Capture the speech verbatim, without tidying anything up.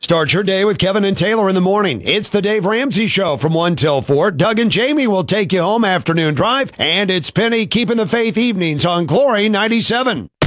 Start your day with Kevin and Taylor in the morning. It's the Dave Ramsey Show from one till four. Doug and Jamie will take you home afternoon drive. And it's Penny keeping the faith evenings on Glory ninety-seven.